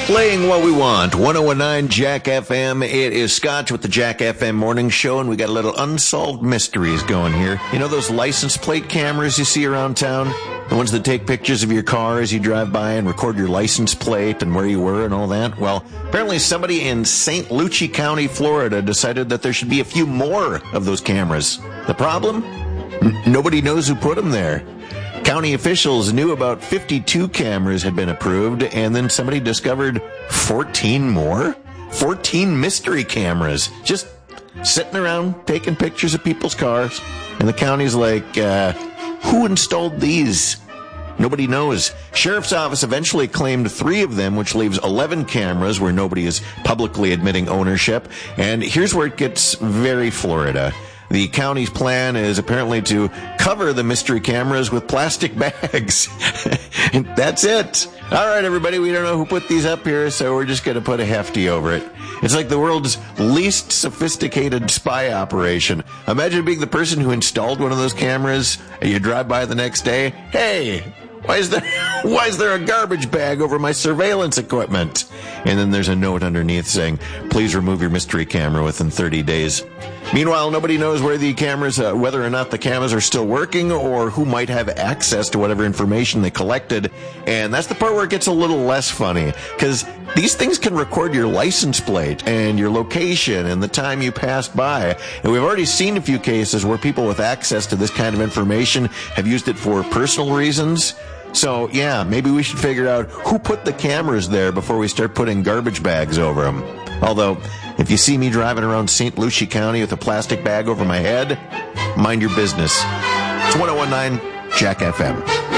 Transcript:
Playing what we want. 1019 Jack FM. It is Scotch with the Jack FM Morning Show, and we got a little unsolved mysteries going here. You know those license plate cameras you see around town? The ones that take pictures of your car as you drive by and record your license plate and where you were and all that? Well, apparently somebody in St. Lucie County, Florida decided that there should be a few more of those cameras. The problem? Nobody knows who put them there. County officials knew about 52 cameras had been approved, and then somebody discovered 14 more? 14 mystery cameras just sitting around taking pictures of people's cars. And the county's like, who installed these? Nobody knows. Sheriff's office eventually claimed 3 of them, which leaves 11 cameras where nobody is publicly admitting ownership. And here's where it gets very Florida. The county's plan is apparently to cover the mystery cameras with plastic bags. And that's it. All right, everybody, we don't know who put these up here, so we're just going to put a hefty over it. It's like the world's least sophisticated spy operation. Imagine being the person who installed one of those cameras, and you drive by the next day. Hey, why is there a garbage bag over my surveillance equipment? And then there's a note underneath saying, please remove your mystery camera within 30 days. Meanwhile, nobody knows where the cameras, whether or not the cameras are still working or who might have access to whatever information they collected. And that's the part where it gets a little less funny, because these things can record your license plate and your location and the time you passed by. And we've already seen a few cases where people with access to this kind of information have used it for personal reasons. So, yeah, maybe we should figure out who put the cameras there before we start putting garbage bags over them. Although, if you see me driving around St. Lucie County with a plastic bag over my head, mind your business. It's 1019 Jack FM.